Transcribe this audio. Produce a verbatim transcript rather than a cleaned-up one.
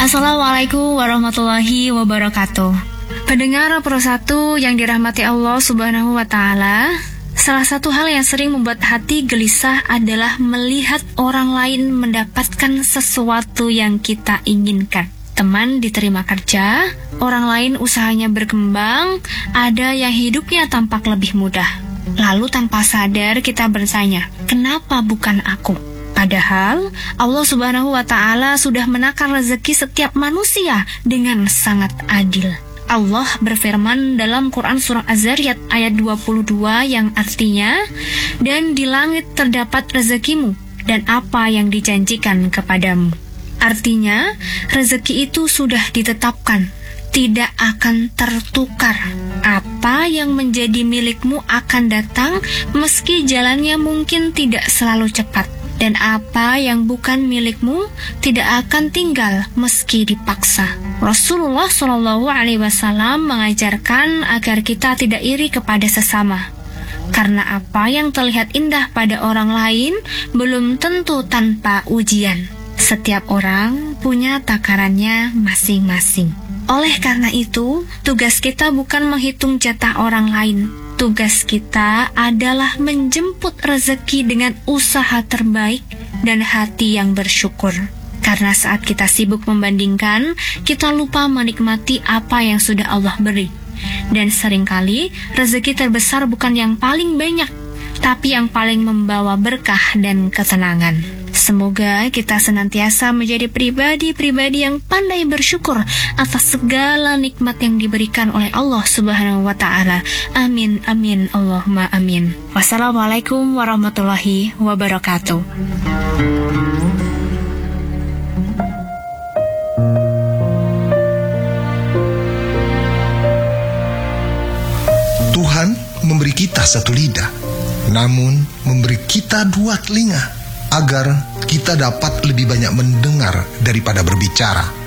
Assalamualaikum warahmatullahi wabarakatuh. Pendengar Persatu yang dirahmati Allah Subhanahu wa Ta'ala, salah satu hal yang sering membuat hati gelisah adalah melihat orang lain mendapatkan sesuatu yang kita inginkan. Teman diterima kerja, orang lain usahanya berkembang, ada yang hidupnya tampak lebih mudah. Lalu tanpa sadar kita bertanya, kenapa bukan aku? Padahal Allah Subhanahu wa Ta'ala sudah menakar rezeki setiap manusia dengan sangat adil. Allah berfirman dalam Quran surah Az-Zariyat ayat dua puluh dua yang artinya, dan di langit terdapat rezekimu dan apa yang dijanjikan kepadamu. Artinya, rezeki itu sudah ditetapkan, tidak akan tertukar. Apa yang menjadi milikmu akan datang meski jalannya mungkin tidak selalu cepat. Dan apa yang bukan milikmu tidak akan tinggal meski dipaksa. Rasulullah shallallahu alaihi wasallam mengajarkan agar kita tidak iri kepada sesama. Karena apa yang terlihat indah pada orang lain belum tentu tanpa ujian. Setiap orang punya takarannya masing-masing. Oleh karena itu, tugas kita bukan menghitung jatah orang lain. Tugas kita adalah menjemput rezeki dengan usaha terbaik dan hati yang bersyukur. Karena saat kita sibuk membandingkan, kita lupa menikmati apa yang sudah Allah beri. Dan seringkali rezeki terbesar bukan yang paling banyak, tapi yang paling membawa berkah dan ketenangan. Semoga kita senantiasa menjadi pribadi-pribadi yang pandai bersyukur atas segala nikmat yang diberikan oleh Allah Subhanahu wa Ta'ala. Amin, amin, Allahumma amin. Wassalamualaikum warahmatullahi wabarakatuh. Tuhan memberi kita satu lidah, namun memberi kita dua telinga, agar kita dapat lebih banyak mendengar daripada berbicara.